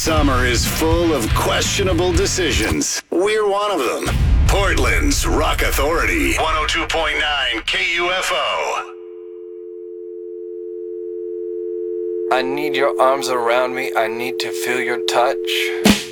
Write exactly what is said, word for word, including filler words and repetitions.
Summer is full of questionable decisions. We're one of them. Portland's Rock Authority. one oh two point nine K U F O. I need your arms around me. I need to feel your touch.